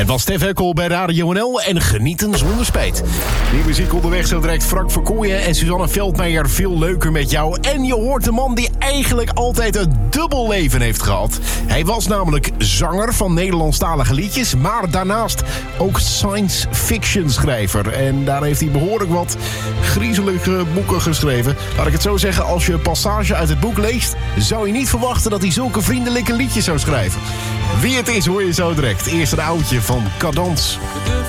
was Stef Eckel bij Radio NL en genieten zonder spijt. Die muziek onderweg zo direct Frank Verkooyen en Suzanne Veldmeijer. Veel leuker met jou. En je hoort de man die eigenlijk altijd een dubbel leven heeft gehad. Hij was namelijk zanger van Nederlandstalige liedjes, maar daarnaast ook science fiction schrijver. En daar heeft hij behoorlijk wat griezelige boeken geschreven. Laat ik het zo zeggen, als je een passage uit het boek leest, zou je niet verwachten dat hij zulke vriendelijke liedjes zou schrijven. Wie het is hoor je zo direct. Eerst een oudje van Cadans. De